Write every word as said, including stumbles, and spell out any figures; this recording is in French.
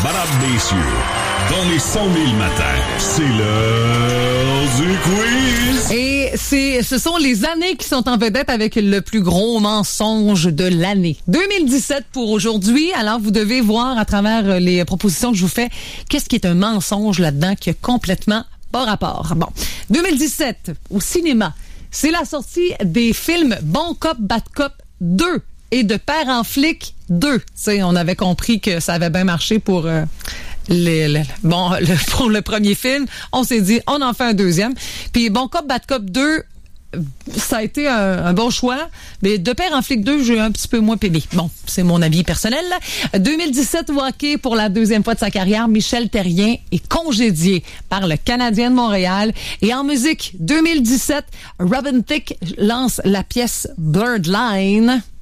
Madame, messieurs, dans les cent mille matins, c'est l'heure du quiz. Et c'est, ce sont les années qui sont en vedette avec le plus gros mensonge de l'année. deux mille dix-sept pour aujourd'hui. Alors, vous devez voir à travers les propositions que je vous fais, qu'est-ce qui est un mensonge là-dedans qui a complètement pas rapport. Bon, deux mille dix-sept, au cinéma, c'est la sortie des films Bon Cop, Bad Cop deux et de Père en flic deux. Tu sais, on avait compris que ça avait bien marché pour... Euh, Les, les, bon, le, pour le premier film, on s'est dit, on en fait un deuxième. Puis Bon Cop, Bad Cop deux, ça a été un, un bon choix. Mais de Père en flic deux, j'ai un petit peu moins pédé. Bon, c'est mon avis personnel. deux mille dix-sept au hockey, pour la deuxième fois de sa carrière, Michel Therrien est congédié par le Canadien de Montréal. Et en musique, deux mille dix-sept, Robin Thicke lance la pièce Blurred Line.